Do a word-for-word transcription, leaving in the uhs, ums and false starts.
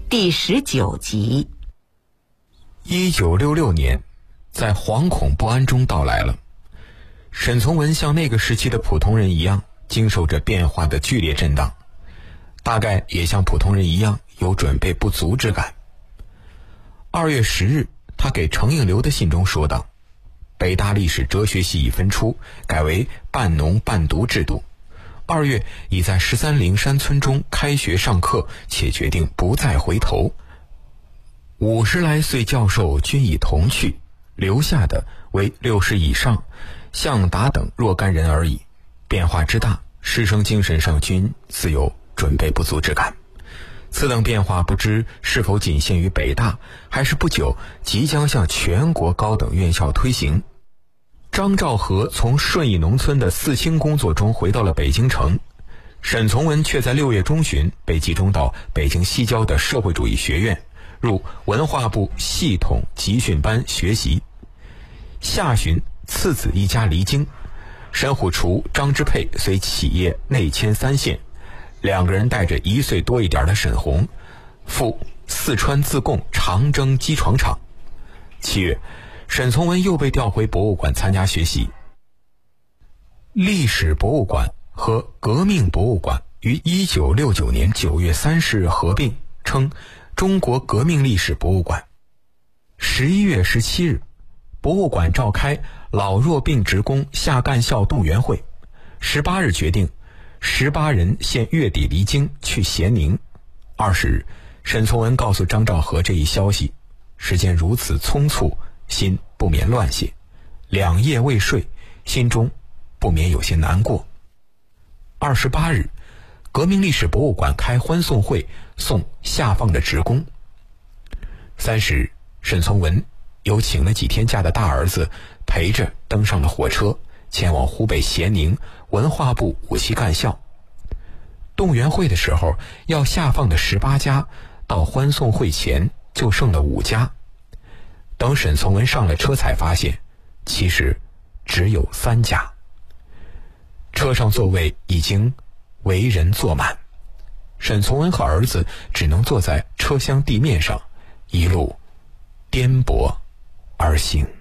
第十九集。 一九六六年，在惶恐不安中到来了。沈从文像那个时期的普通人一样，经受着变化的剧烈震荡，大概也像普通人一样有准备不足之感。二月十日，他给程应流的信中说道：北大历史哲学系已分出，改为半农半读制度。二月已在十三陵山村中开学上课，且决定不再回头。五十来岁教授均已同去，留下的为六十以上向达等若干人而已。变化之大，师生精神上均自有准备不足之感。此等变化不知是否仅限于北大，还是不久即将向全国高等院校推行。张兆和从顺义农村的四清工作中回到了北京城，沈从文却在六月中旬被集中到北京西郊的社会主义学院，入文化部系统集训班学习。下旬次子一家离京，沈虎厨、张之沛随企业内迁三县，两个人带着一岁多一点的沈红赴四川自贡长征机床厂。七月，沈从文又被调回博物馆参加学习。历史博物馆和革命博物馆于一九六九年九月三十日合并，称中国革命历史博物馆。十一月十七日，博物馆召开老弱病职工下干校动员会。十八日决定，十八人现月底离京去咸宁。二十日，沈从文告诉张兆和这一消息，时间如此匆促，心不免乱些，两夜未睡，心中不免有些难过。二十八日，革命历史博物馆开欢送会，送下放的职工。三十日，沈从文有请了几天假的大儿子陪着登上了火车，前往湖北咸宁文化部五期干校。动员会的时候，要下放的十八家，到欢送会前就剩了五家。等沈从文上了车才发现，其实只有三家。车上座位已经为人坐满，沈从文和儿子只能坐在车厢地面上，一路颠簸而行。